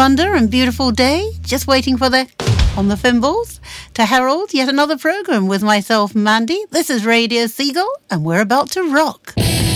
thunder and beautiful day, just waiting for on the Fimbles, to herald yet another program with myself, Mandy. This is Radio Seagull, and we're about to rock.